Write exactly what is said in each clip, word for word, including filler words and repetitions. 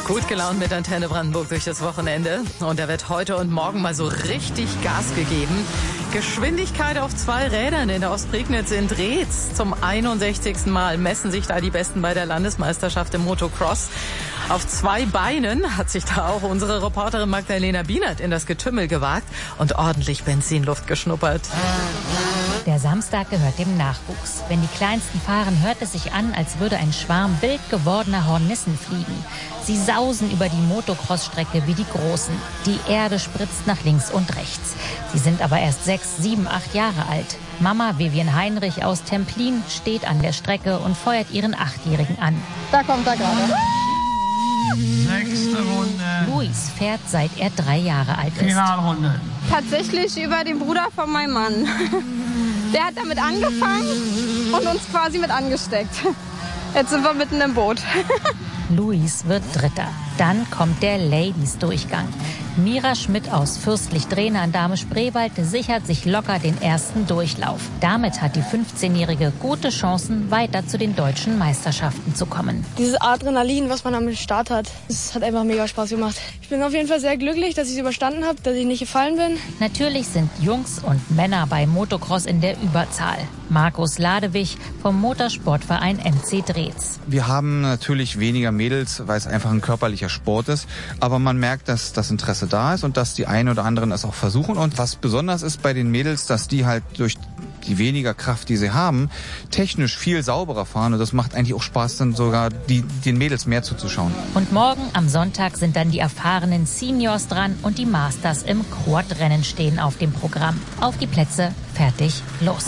Gut gelaunt mit Antenne Brandenburg durch das Wochenende. Und da wird heute und morgen mal so richtig Gas gegeben. Geschwindigkeit auf zwei Rädern in der Ostprignitz in Drehz. Zum einundsechzigsten Mal messen sich da die Besten bei der Landesmeisterschaft im Motocross. Auf zwei Beinen hat sich da auch unsere Reporterin Magdalena Bienert in das Getümmel gewagt und ordentlich Benzinluft geschnuppert. Der Samstag gehört dem Nachwuchs. Wenn die Kleinsten fahren, hört es sich an, als würde ein Schwarm wild gewordener Hornissen fliegen. Sie sausen über die Motocross-Strecke wie die Großen. Die Erde spritzt nach links und rechts. Sie sind aber erst sechs, sieben, acht Jahre alt. Mama Vivian Heinrich aus Templin steht an der Strecke und feuert ihren Achtjährigen an. Da kommt er gerade. Sechste Runde. Luis fährt, seit er drei Jahre alt ist. Finalrunde. Tatsächlich über den Bruder von meinem Mann. Der hat damit angefangen und uns quasi mit angesteckt. Jetzt sind wir mitten im Boot. Luis wird Dritter. Dann kommt der Ladies-Durchgang. Mira Schmidt aus Fürstlich-Drehne an Dahme-Spreewald sichert sich locker den ersten Durchlauf. Damit hat die fünfzehnjährige gute Chancen, weiter zu den deutschen Meisterschaften zu kommen. Dieses Adrenalin, was man am Start hat, das hat einfach mega Spaß gemacht. Ich bin auf jeden Fall sehr glücklich, dass ich es überstanden habe, dass ich nicht gefallen bin. Natürlich sind Jungs und Männer bei Motocross in der Überzahl. Markus Ladewig vom Motorsportverein M C Drehz. Wir haben natürlich weniger Mädels, weil es einfach ein körperlicher Sport ist. Aber man merkt, dass das Interesse da ist und dass die einen oder anderen es auch versuchen. Und was besonders ist bei den Mädels, dass die halt durch die weniger Kraft, die sie haben, technisch viel sauberer fahren. Und das macht eigentlich auch Spaß, dann sogar die, den Mädels mehr zuzuschauen. Und morgen am Sonntag sind dann die erfahrenen Seniors dran und die Masters im Quad-Rennen stehen auf dem Programm. Auf die Plätze, fertig, los.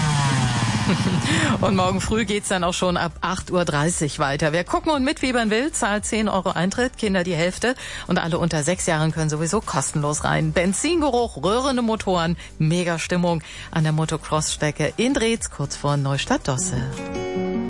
Und morgen früh geht's dann auch schon ab acht Uhr dreißig weiter. Wer gucken und mitfiebern will, zahlt zehn Euro Eintritt, Kinder die Hälfte. Und alle unter sechs Jahren können sowieso kostenlos rein. Benzingeruch, röhrende Motoren, Mega Stimmung an der Motocross-Strecke in Drehz, kurz vor Neustadt-Dosse.